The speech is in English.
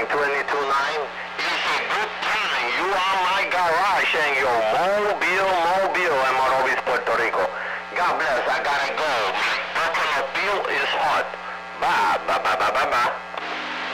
It's a good time. You are my garage and your mobile en Morovis, Puerto Rico. God bless. I gotta go. My buffalo bill is hot. Bye.